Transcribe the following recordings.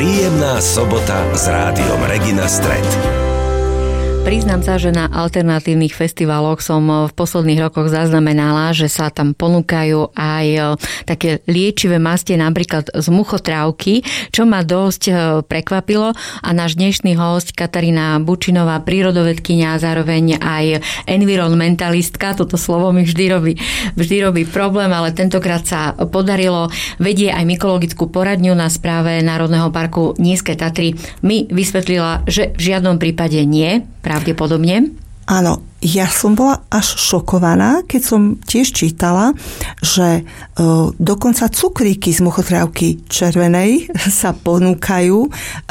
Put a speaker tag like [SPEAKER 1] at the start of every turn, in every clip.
[SPEAKER 1] Príjemná sobota s rádiom Regina Stret.
[SPEAKER 2] Priznám sa, že na alternatívnych festivaloch som v posledných rokoch zaznamenala, že sa tam ponúkajú aj také liečivé mastie, napríklad z muchotrávky, čo ma dosť prekvapilo. A náš dnešný hosť Katarína Bučinová, prírodovedkyňa a zároveň aj environmentalistka, toto slovo mi vždy robí problém, ale tentokrát sa podarilo. Vedie aj mykologickú poradňu na správe Národného parku Nízke Tatry. Mi vysvetlila, že v žiadnom prípade nie, pravdepodobne.
[SPEAKER 3] Áno, ja som bola až šokovaná, keď som tiež čítala, že dokonca cukríky z muchotrávky červenej sa ponúkajú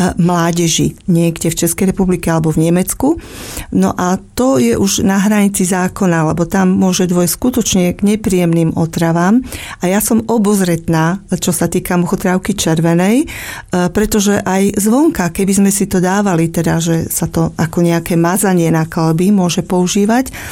[SPEAKER 3] mládeži niekde v Českej republike alebo v Nemecku. No a to je už na hranici zákona, lebo tam môže dôjsť skutočne k nepríjemným otravám. A ja som obozretná, čo sa týka muchotrávky červenej, pretože aj zvonka, keby sme si to dávali, teda, že sa to ako nejaké mazanie na kĺby môže používať,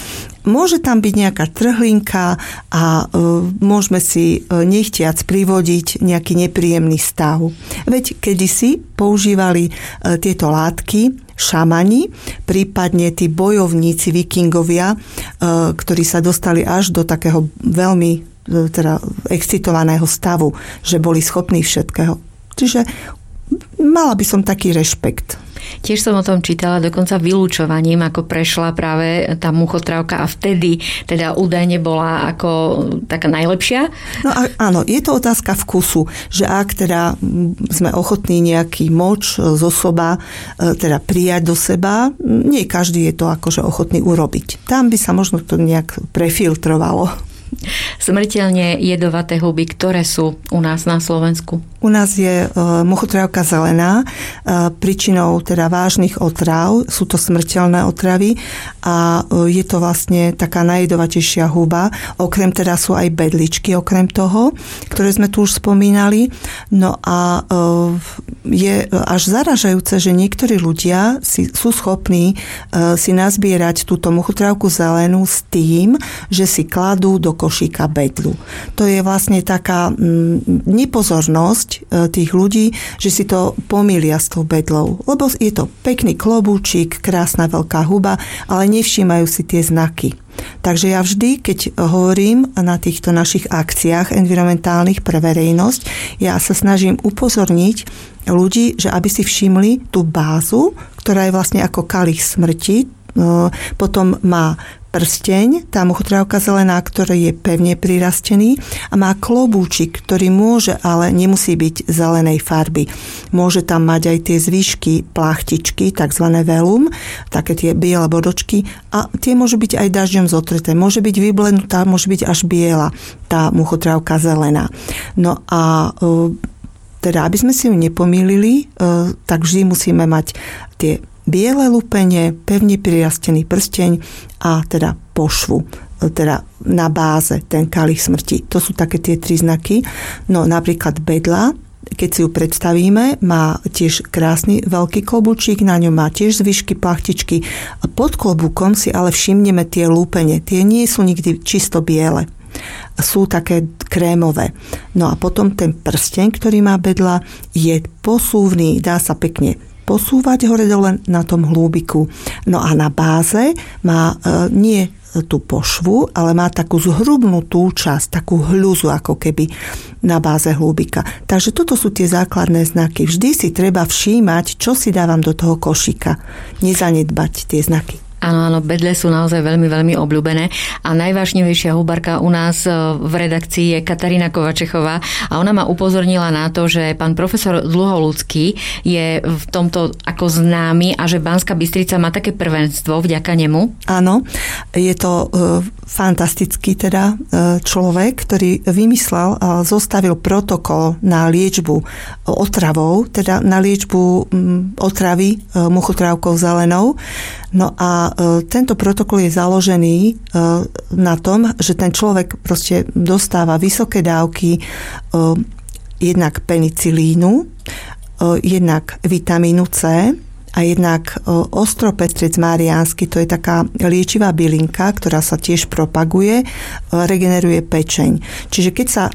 [SPEAKER 3] môže tam byť nejaká trhlinka a môžeme si nechtiac privodiť nejaký nepríjemný stav. Veď kedysi používali tieto látky šamani, prípadne tí bojovníci, vikingovia, ktorí sa dostali až do takého veľmi excitovaného stavu, že boli schopní všetkého. Čiže mala by som taký rešpekt.
[SPEAKER 2] Tiež som o tom čítala, dokonca vylúčovaním, ako prešla práve tá muchotrávka a vtedy teda údajne bola ako taká najlepšia.
[SPEAKER 3] No áno, je to otázka vkusu, že ak teda sme ochotní nejaký moč zo soba teda prijať do seba, nie každý je to akože ochotný urobiť. Tam by sa možno to nejak prefiltrovalo.
[SPEAKER 2] Smrteľne jedovaté huby, ktoré sú u nás na Slovensku?
[SPEAKER 3] U nás je muchotrávka zelená, príčinou teda vážnych otráv, sú to smrteľné otravy a je to vlastne taká najjedovatejšia huba. Okrem teda sú aj bedličky, okrem toho, ktoré sme tu už spomínali. No a je až zaražajúce, že niektorí ľudia sú schopní si nazbierať túto muchotrávku zelenú s tým, že si kladú do košíka bedlu. To je vlastne taká nepozornosť tých ľudí, že si to pomýlia s tou bedlou. Lebo je to pekný klobúčik, krásna veľká huba, ale nevšímajú si tie znaky. Takže ja vždy, keď hovorím na týchto našich akciách environmentálnych pre verejnosť, ja sa snažím upozorniť ľudí, že aby si všimli tú bázu, ktorá je vlastne ako kalich smrti, potom má prsteň, tá muchotrávka zelená, ktorý je pevne prirastený a má klobúčik, ktorý môže, ale nemusí byť zelenej farby. Môže tam mať aj tie zvyšky, plachtičky, takzvané velum, také tie biele bodočky a tie môžu byť aj dažďom zotreté. Môže byť vyblednutá, môže byť až biela tá muchotrávka zelená. No a teda, aby sme si ju nepomýlili, tak vždy musíme mať tie biele lupenie, pevne prirastený prsteň a teda pošvu, teda na báze ten kalich smrti. To sú také tie tri znaky. No napríklad bedla, keď si ju predstavíme, má tiež krásny veľký klobúčik, na ňom má tiež zvyšky, plachtičky. Pod klobúkom si ale všimneme tie lúpenie. Tie nie sú nikdy čisto biele. Sú také krémové. No a potom ten prsteň, ktorý má bedla, je posúvny, dá sa pekne posúvať hore-dole na tom hlúbiku. No a na báze má nie tú pošvu, ale má takú zhrubnutú časť, takú hľuzu ako keby na báze hlúbika. Takže toto sú tie základné znaky. Vždy si treba všímať, čo si dávam do toho košíka. Nezanedbať tie znaky.
[SPEAKER 2] Áno, bedle sú naozaj veľmi, veľmi obľúbené a najvášnivejšia hubarka u nás v redakcii je Katarína Kovačechová a ona ma upozornila na to, že pán profesor Dluholudský je v tomto ako známy a že Banská Bystrica má také prvenstvo vďaka nemu.
[SPEAKER 3] Áno, je to fantastický teda človek, ktorý vymyslel a zostavil protokol na liečbu otravou, teda na liečbu otravy muchotrávkou zelenou. No a tento protokol je založený na tom, že ten človek proste dostáva vysoké dávky jednak penicilínu, jednak vitamínu C a jednak ostropestrec mariánsky, to je taká liečivá bylinka, ktorá sa tiež propaguje, regeneruje pečeň. Čiže keď sa